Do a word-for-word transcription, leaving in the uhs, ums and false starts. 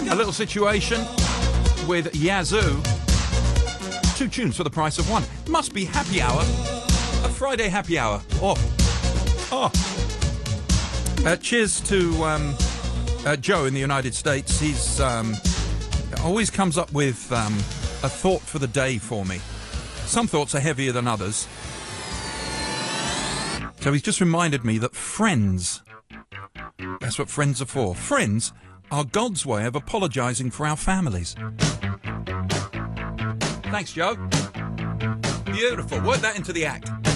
A little situation with Yazoo. Two tunes for the price of one. Must be happy hour. A Friday happy hour. Oh. Oh. Uh, cheers to um, uh, Joe in the United States. He's um, always comes up with um, a thought for the day for me. Some thoughts are heavier than others. So he's just reminded me that friends, that's what friends are for. Friends are God's way of apologising for our families. Thanks, Joe. Beautiful. Work that into the act.